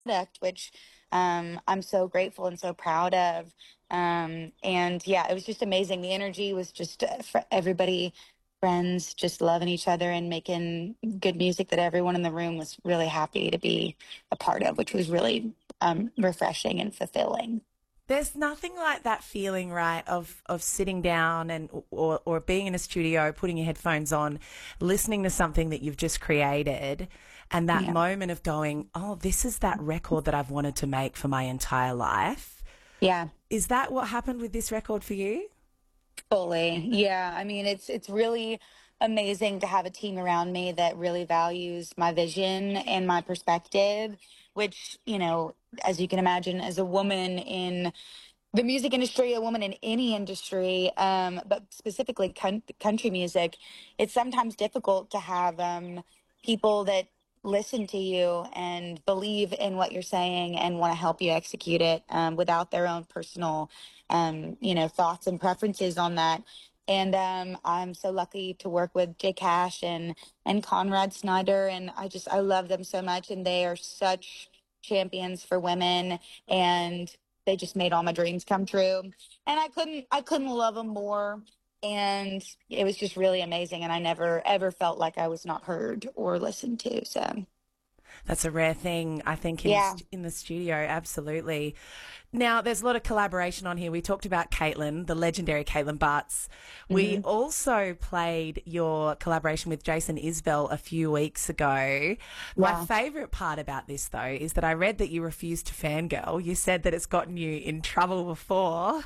product, which I'm so grateful and so proud of. And yeah, it was just amazing. The energy was just for everybody, friends, just loving each other and making good music that everyone in the room was really happy to be a part of, which was really refreshing and fulfilling. There's nothing like that feeling, right, of sitting down and or being in a studio, putting your headphones on, listening to something that you've just created, and that Yeah. moment of going, "Oh, this is that record that I've wanted to make for my entire life." Yeah. Is that what happened with this record for you? Fully. Yeah. I mean, it's really amazing to have a team around me that really values my vision and my perspective, which, as you can imagine, as a woman in the music industry, a woman in any industry, but specifically country music, it's sometimes difficult to have people that listen to you and believe in what you're saying and want to help you execute it without their own personal, thoughts and preferences on that. And I'm so lucky to work with Jay Cash and Conrad Snyder, and I love them so much, and they are such champions for women, and they just made all my dreams come true. And I couldn't love them more. And it was just really amazing. And I never ever felt like I was not heard or listened to. So That's a rare thing, I think, yeah. in the studio. Absolutely. Now, there's a lot of collaboration on here. We talked about Caitlin, the legendary Caitlin Butts. We Hmm. also played your collaboration with Jason Isbell a few weeks ago. My Yeah. favourite part about this, though, is that I read that you refused to fangirl. You said that it's gotten you in trouble before.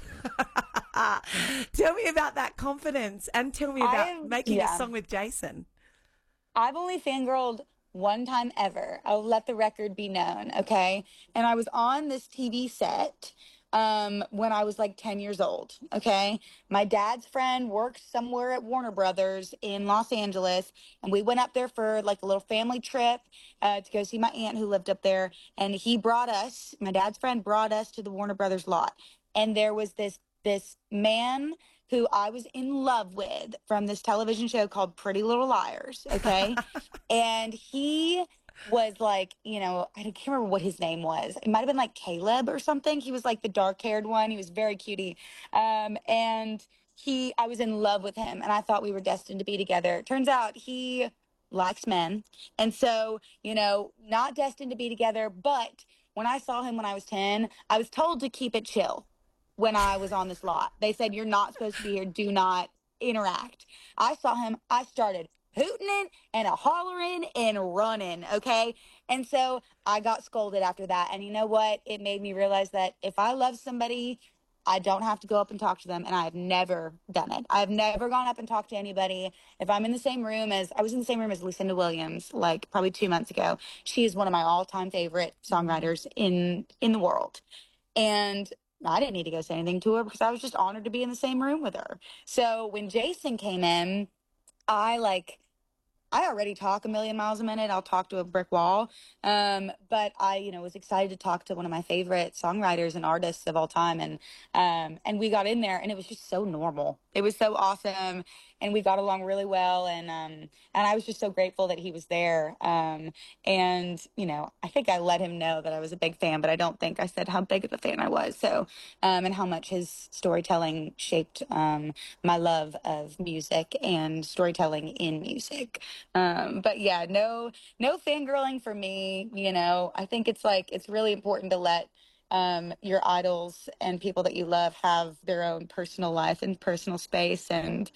Tell me about that confidence and tell me I about have, making a yeah. song with Jason. I've only fangirled one time ever. I'll let the record be known, okay? And I was on this TV set when I was like 10 years old, okay? My dad's friend worked somewhere at Warner Brothers in Los Angeles, and we went up there for like a little family trip to go see my aunt who lived up there. And he brought us, my dad's friend brought us to the Warner Brothers lot. And there was this man who I was in love with from this television show called Pretty Little Liars. Okay. And he was like, I can't remember what his name was. It might have been like Caleb or something. He was like the dark haired one. He was very cutie. And I was in love with him and I thought we were destined to be together. Turns out he likes men. And so, not destined to be together. But when I saw him when I was 10, I was told to keep it chill when I was on this lot. They said, "You're not supposed to be here. Do not interact." I saw him. I started hooting and a hollering and running. Okay. And so I got scolded after that. And you know what? It made me realize that if I love somebody, I don't have to go up and talk to them. And I have never done it. I've never gone up and talked to anybody. If I'm in the same room as I was in the same room as Lucinda Williams, like probably 2 months ago, she is one of my all time favorite songwriters in the world. And I didn't need to go say anything to her because I was just honored to be in the same room with her. So when Jason came in, I like I already talk a million miles a minute. I'll talk to a brick wall. But I, was excited to talk to one of my favorite songwriters and artists of all time. And we got in there and it was just so normal. It was so awesome. And we got along really well. And I was just so grateful that he was there. And, I think I let him know that I was a big fan, but I don't think I said how big of a fan I was. So, and how much his storytelling shaped, my love of music and storytelling in music. But yeah, no fangirling for me. I think it's really important to let your idols and people that you love have their own personal life and personal space. And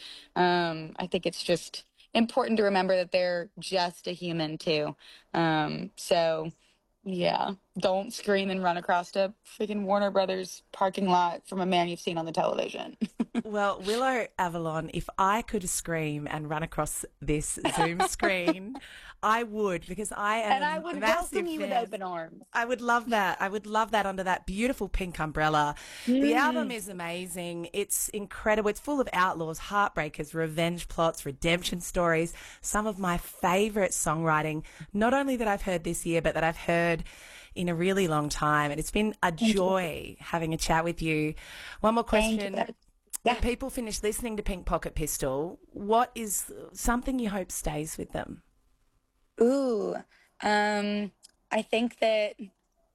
I think it's just important to remember that they're just a human too. So yeah, don't scream and run across a freaking Warner Brothers parking lot from a man you've seen on the television. Well, Willow Avalon, if I could scream and run across this Zoom screen, I would because I And I am a would welcome massive you with fan. open arms. I would love that. I would love that under that beautiful pink umbrella. The album Mhm. is amazing. It's incredible. It's full of outlaws, heartbreakers, revenge plots, redemption stories. Some of my favorite songwriting, not only that I've heard this year, but that I've heard in a really long time. And it's been a Thank you. joy having a chat with you. One more Thank you. question. When Yeah. people finish listening to Pink Pocket Pistol, what is something you hope stays with them? Ooh. Um, I think that.